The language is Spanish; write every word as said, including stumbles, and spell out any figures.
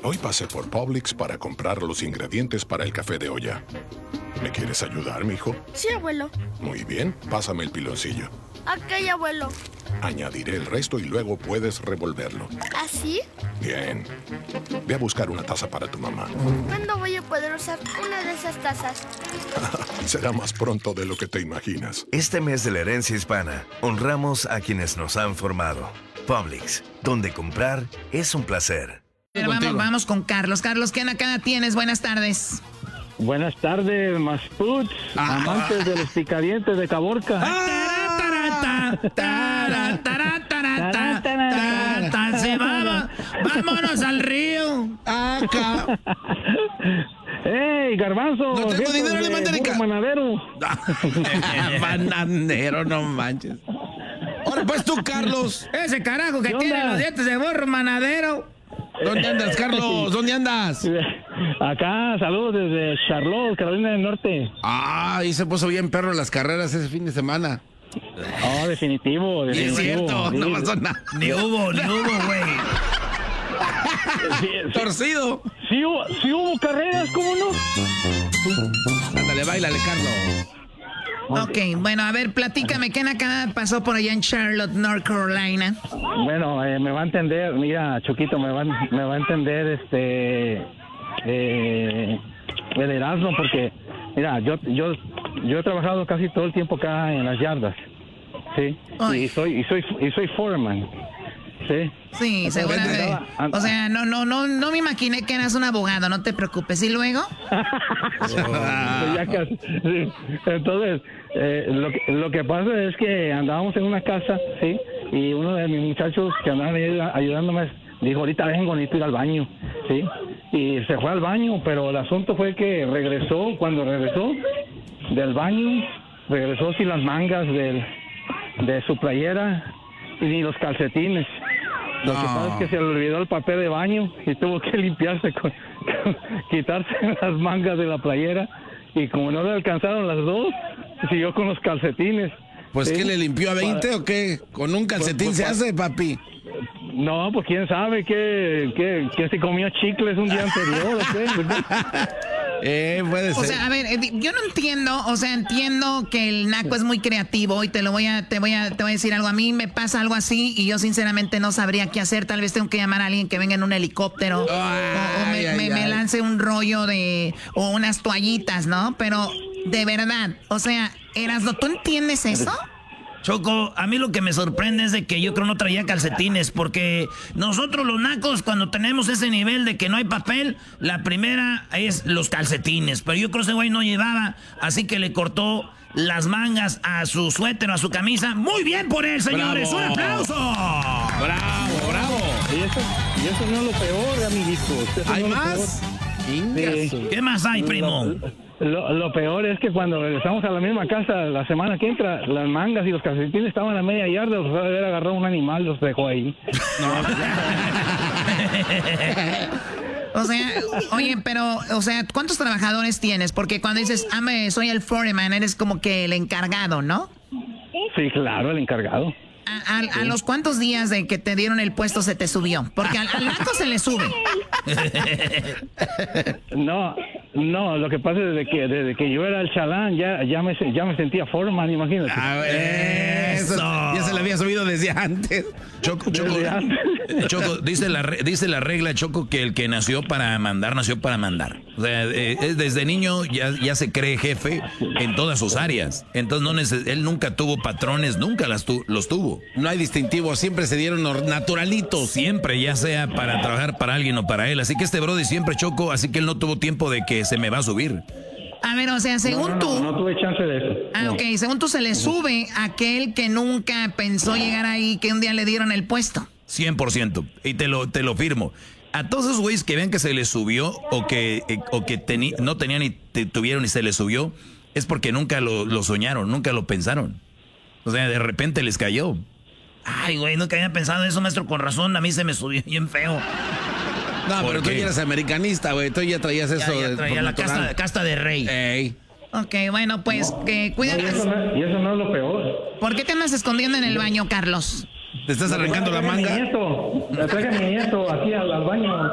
Hoy pasé por Publix para comprar los ingredientes para el café de olla. ¿Me quieres ayudar, mijo? Sí, abuelo. Muy bien, pásame el piloncillo. Ok, abuelo. Añadiré el resto y luego puedes revolverlo. ¿Así? Bien. Ve a buscar una taza para tu mamá. ¿Cuándo voy a poder usar una de esas tazas? Será más pronto de lo que te imaginas. Este mes de la herencia hispana, honramos a quienes nos han formado. Publix, donde comprar es un placer. Pero vamos, vamos con Carlos. Carlos, ¿qué acá tienes? Buenas tardes. Buenas tardes, Masputs, Ah. amantes de los picadientes de Caborca. Tarata, tarata, tarata, tarata, sí, vamos, vámonos al río. Acá. ¡Ey, Garbanzo! No tengo vientos dinero, le de mandaré burro ca- manadero. Bananero, no manches. Ahora pues tú, Carlos. Ese carajo que ¿Qué tiene onda? los dientes de burro manadero. ¿Dónde andas, Carlos? ¿Dónde andas? Acá, saludos desde Charlotte, Carolina del Norte. Ah, y se puso bien perro en las carreras ese fin de semana. Oh, definitivo, Y es definitivo. cierto, Sí, no pasó nada. Ni hubo, ni hubo, güey. sí, sí, Torcido. sí hubo, sí hubo carreras, ¿cómo no? Ándale, báilale, Carlos. Ok, bueno, a ver, platícame, ¿qué acá pasó por allá en Charlotte, North Carolina? Bueno, eh, me va a entender, mira, Choquito, me va, me va a entender este eh, el Erasmo, porque, mira, yo, yo, yo he trabajado casi todo el tiempo acá en las yardas, ¿sí? Ay. Y soy, y soy, y soy foreman, ¿sí? Sí, seguramente. andaba- O sea, no, no, no, no me imaginé que eras un abogado, no te preocupes. ¿Y luego? Pues ya casi, sí. Entonces, eh, lo, que, lo que pasa es que andábamos en una casa, ¿sí? Y uno de mis muchachos que andaban ahí ayudándome dijo, ahorita vengo, necesito ir al baño, ¿sí? Y se fue al baño, pero el asunto fue que regresó, cuando regresó del baño, regresó sin las mangas del, de su playera y ni los calcetines. Lo que pasa es que se le olvidó el papel de baño y tuvo que limpiarse, con, con- quitarse las mangas de la playera. Y como no le alcanzaron las dos, siguió con los calcetines. Pues, ¿sí? ¿qué le limpió a veinte o qué? ¿Con un calcetín Pues, se pues, hace, papi? No, pues quién sabe que, que, que se comió chicles un día anterior o qué. Eh, puede O ser. sea, a ver, eh, yo no entiendo, o sea, entiendo que el naco es muy creativo y te lo voy a, te voy a, te voy a decir algo. A mí me pasa algo así y yo sinceramente no sabría qué hacer. Tal vez tengo que llamar a alguien que venga en un helicóptero o, o me, Ay, ay, me- me ay. lance un rollo de, o unas toallitas, ¿no? Pero de verdad, o sea, Erasno, ¿tú entiendes eso? Choco, a mí lo que me sorprende es de que yo creo no traía calcetines, porque nosotros los nacos cuando tenemos ese nivel de que no hay papel, la primera es los calcetines, pero yo creo que ese güey no llevaba, así que le cortó las mangas a su suéter o a su camisa. Muy bien por él, señores, Bravo. un aplauso. Bravo, bravo. Y eso, y eso no es lo peor, amiguitos. Eso ¿Hay no es lo más? Sí. Ingazo. ¿Qué más hay, primo? Lo, lo peor es que cuando regresamos a la misma casa la semana que entra, las mangas y los calcetines estaban a media yarda, los debe haber agarrado un animal, los dejó ahí. O sea, oye, pero, o sea, ¿cuántos trabajadores tienes? Porque cuando dices, ah, me, soy el foreman, eres como que el encargado, ¿no? Sí, claro, el encargado. ¿A, a- a los cuántos días de que te dieron el puesto se te subió? Porque al, al naco se le sube. No, no, lo que pasa es desde que desde que yo era el chalán ya ya me ya me sentía foreman, imagínate. A ver, eso. Ya se le había subido desde antes. Choco, Choco, Desde antes. Choco, dice la, re- dice la regla, Choco, que el que nació para mandar, nació para mandar. O sea, eh, es desde niño ya, ya se cree jefe en todas sus áreas. Entonces, no neces- él nunca tuvo patrones, nunca las tu- los tuvo. No hay distintivos, siempre se dieron or- naturalitos. Siempre, ya sea para trabajar para alguien o para él. Así que este brody siempre Choco, así que él no tuvo tiempo de que se me va a subir. A ver, o sea, según no, no, tú... no, no tuve chance de eso. Ah, ok, según tú se le sube a aquel que nunca pensó llegar ahí, que un día le dieron el puesto. cien por ciento. Y te lo, te lo firmo. A todos esos güeyes que vean que se les subió o que, eh, o que teni- no tenían y te- tuvieron y se les subió, es porque nunca lo, lo soñaron, nunca lo pensaron. O sea, de repente les cayó. Ay, güey, nunca había pensado eso, maestro, con razón, a mí se me subió bien feo. No, ¿Por pero tú qué? ya eres americanista, güey. Tú ya traías Ya, eso. ya de- traía por la natural. casta, casta de rey. Ey. Ok, bueno, pues que No, cuídate. y, eso no, y eso no es lo peor. ¿Por qué te andas escondiendo en el baño, Carlos? ¿Te estás arrancando la Traigan manga? Mi nieto, traigan mi nieto aquí al, al baño.